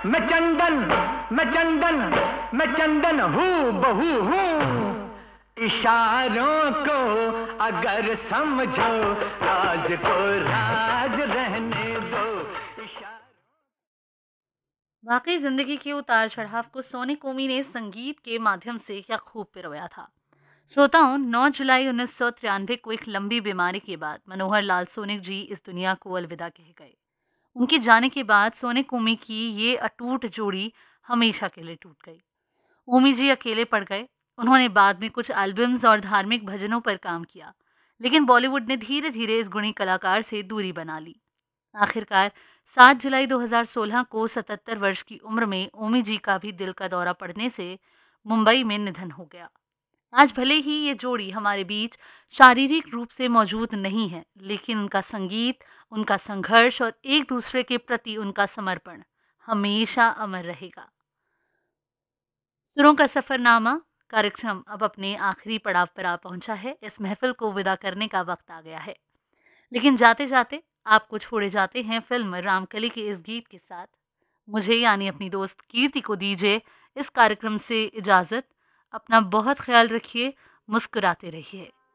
मैं चंदन मैं चंदन मैं चंदन हूँ बहू हूँ, इशारों को अगर समझो राज को राज रहने दो। वाकई जिंदगी के उतार चढ़ाव को सोनी कोमी ने संगीत के माध्यम से क्या खूब पिरोया था। श्रोताओं, 9 जुलाई 1993 को एक लंबी बीमारी के बाद मनोहर लाल सोनिक जी इस दुनिया को अलविदा कह गए। उनके जाने के बाद सोनी कोमी की ये अटूट जोड़ी हमेशा के लिए टूट गई। ओमी जी अकेले पड़ गए। उन्होंने बाद में कुछ एल्बम्स और धार्मिक भजनों पर काम किया, लेकिन बॉलीवुड ने धीरे धीरे इस गुणी कलाकार से दूरी बना ली। आखिरकार 7 जुलाई 2016 को 77 वर्ष की उम्र में ओमी जी का भी दिल का दौरा पड़ने से मुंबई में निधन हो गया। आज भले ही ये जोड़ी हमारे बीच शारीरिक रूप से मौजूद नहीं है, लेकिन उनका संगीत, उनका संघर्ष और एक दूसरे के प्रति उनका समर्पण हमेशा अमर रहेगा। सुरों का सफरनामा कार्यक्रम अब अपने आखिरी पड़ाव पर आ पहुंचा है। इस महफिल को विदा करने का वक्त आ गया है, लेकिन जाते जाते आपको छोड़े जाते हैं फिल्म रामकली के इस गीत के साथ। मुझे यानी अपनी दोस्त कीर्ति को दीजिए इस कार्यक्रम से इजाजत। अपना बहुत ख्याल रखिए, मुस्कुराते रहिए।